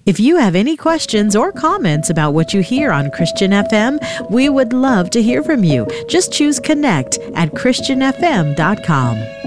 If you have any questions or comments about what you hear on Christian FM, we would love to hear from you. Just choose Connect at ChristianFM.com.